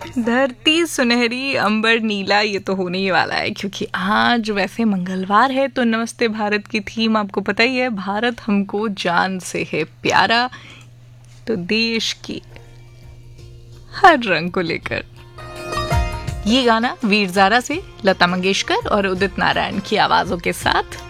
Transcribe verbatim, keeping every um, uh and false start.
धरती सुनहरी अंबर नीला, ये तो होने ही वाला है क्योंकि आज वैसे मंगलवार है। तो नमस्ते भारत की थीम आपको पता ही है, भारत हमको जान से है प्यारा। तो देश की हर रंग को लेकर ये गाना वीर ज़ारा से लता मंगेशकर और उदित नारायण की आवाजों के साथ